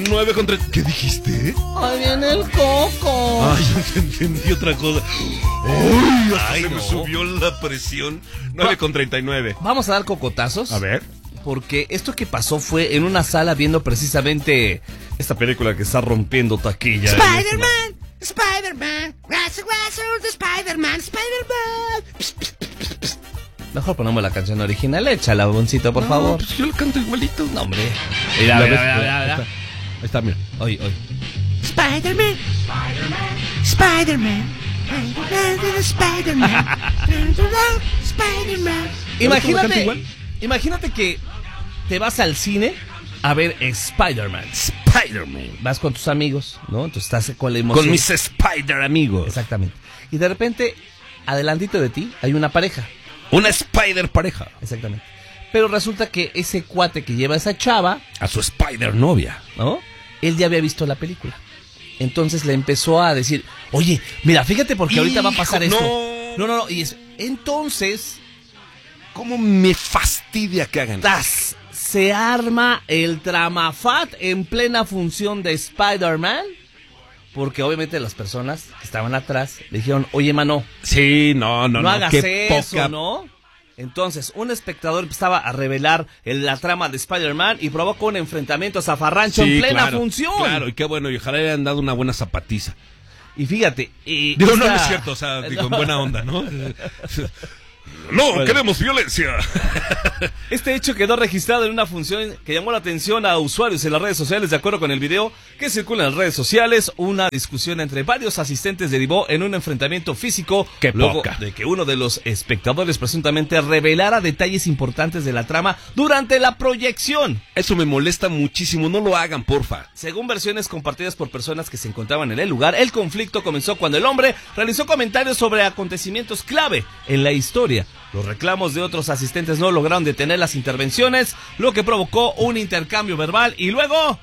9 contra... ¿Qué dijiste? Ahí viene el coco. Ay, yo entendí otra cosa. Ay, se me subió la presión. 9 con 39. Vamos a dar cocotazos. A ver. Porque esto que pasó fue en una sala viendo precisamente esta película que está rompiendo taquilla. Spider-Man, Spider-Man, Razzle, Spider-Man, Spider-Man. Mejor ponemos la canción original. Échala, Boncito, por favor. Pues yo lo canto igualito. No, hombre. Mira. Ahí está, mira. Hoy. Spider-Man, Spider-Man, Spider-Man, Spider-Man. Imagínate que te vas al cine a ver Spider-Man. Vas con tus amigos, ¿no? Entonces estás con la emoción. Con mis Spider amigos. Exactamente. Y de repente, adelantito de ti, hay una pareja. Una Spider pareja. Exactamente. Pero resulta que ese cuate que lleva a esa chava, A su Spider novia. ¿no? Él ya había visto la película. Entonces le empezó a decir, oye, mira, fíjate porque ahorita va a pasar esto. No. Y entonces, ¿Cómo me fastidia que hagan? se arma el tramafat en plena función de Spider-Man. Porque obviamente las personas que estaban atrás le dijeron, oye, mano, Sí, no hagas qué eso, poca... ¿no? Entonces, un espectador empezaba a revelar la trama de Spider-Man y provocó un enfrentamiento zafarrancho en plena función. Claro, y qué bueno, y ojalá le hayan dado una buena zapatiza. Y fíjate... Digo, no es cierto, o sea, digo, en buena onda, ¿no? No, queremos violencia. Este hecho quedó registrado en una función que llamó la atención a usuarios en las redes sociales. De acuerdo con el video que circula en las redes sociales, una discusión entre varios asistentes derivó en un enfrentamiento físico. ¡Qué luego poca! de que uno de los espectadores presuntamente revelara detalles importantes de la trama durante la proyección. Eso me molesta muchísimo, no lo hagan, porfa. Según versiones compartidas por personas que se encontraban en el lugar, el conflicto comenzó cuando el hombre realizó comentarios sobre acontecimientos clave en la historia. Los reclamos de otros asistentes no lograron detener las intervenciones, lo que provocó un intercambio verbal y luego...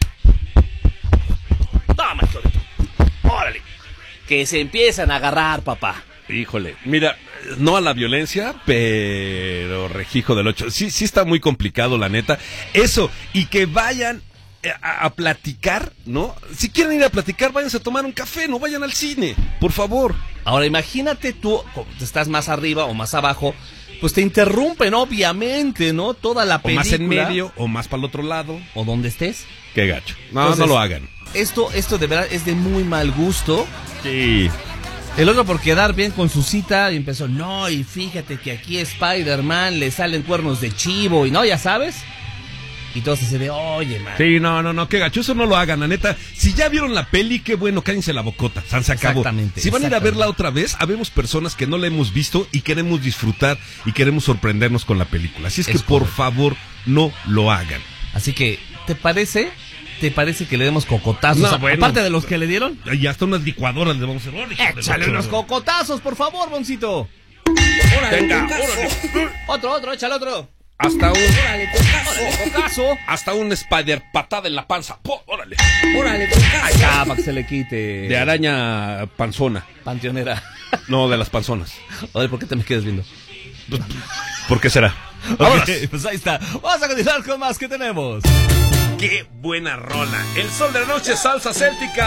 ¡Toma, Chorito! ¡Órale! Que se empiezan a agarrar, papá. Híjole, mira, no a la violencia, pero rejijo del 8. Sí está muy complicado, la neta. Eso, y que vayan a platicar, ¿no? Si quieren ir a platicar, váyanse a tomar un café, no vayan al cine, por favor. Ahora imagínate tú, como estás más arriba o más abajo, pues te interrumpen obviamente, ¿no? Toda la O película. más en medio, o más para el otro lado. O donde estés. Qué gacho. No, Entonces, no lo hagan. Esto de verdad es de muy mal gusto. Sí. El otro por quedar bien con su cita y empezó, no, y fíjate que aquí a Spider-Man le salen cuernos de chivo y no, ya sabes. Y todo se ve, oye, man. Sí, no, qué gacho, eso no lo hagan, la neta. Si ya vieron la peli, qué bueno, cállense la bocota, se acabó. Exactamente. Si van a ir a verla otra vez, habemos personas que no la hemos visto y queremos disfrutar y queremos sorprendernos con la película. Así es que, por favor, no lo hagan. Así que, ¿te parece que le demos cocotazos? No, bueno. Aparte de los que le dieron. Y hasta unas licuadoras le vamos a hacer. Échale unos cocotazos, por favor, Boncito. Venga, Otro, échale otro. hasta un... Órale, cocazo. Hasta un Spider patada en la panza. ¡Órale! Ahí está, para que se le quite. De araña panzona. Panteonera. No, de las panzonas. Oye, ¿por qué te me quedas viendo? ¿Por qué será? Ok, pues ahí está. Vamos a continuar con más que tenemos. ¡Qué buena rola! El sol de la noche, salsa céltica.